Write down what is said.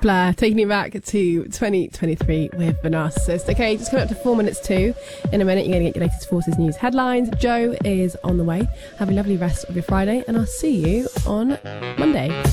Blair, taking you back to 2023 with Vanarcist. Okay, just coming up to 4 minutes to. In a minute, you're going to get your latest Forces News headlines. Joe is on the way. Have a lovely rest of your Friday, and I'll see you on Monday.